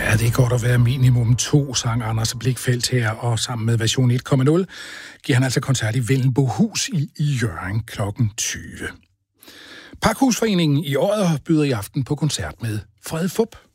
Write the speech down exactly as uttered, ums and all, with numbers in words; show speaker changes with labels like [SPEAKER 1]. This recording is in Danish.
[SPEAKER 1] Ja, det er godt at være minimum to, sang Anders Blichfeldt her, og sammen med version et punkt nul giver han altså koncert i Vellenbohus i, i Hjørring klokken tyve. Pakhusforeningen i Odder byder i aften på koncert med Frede Fup.